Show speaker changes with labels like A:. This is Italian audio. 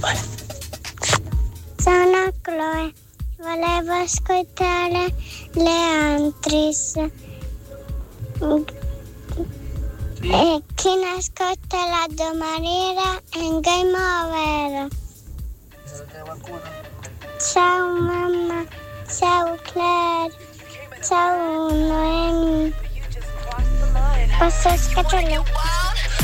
A: Sono Chloe, volevo ascoltare le Antris. E chi ne ascolta la domaniera è in game over. Ciao mamma, ciao Claire, ciao Noemi. Posso scatolare?